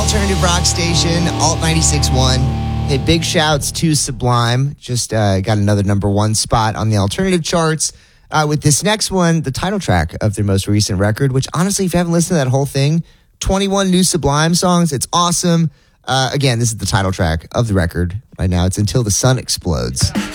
alternative rock station, Alt 96.1. Hey, big shouts to Sublime. Just got another number one spot on the alternative charts with this next one, the title track of their most recent record, which honestly, if you haven't listened to that whole thing, 21 new Sublime songs. It's awesome. Again, this is the title track of the record. Right now, it's Until the Sun Explodes.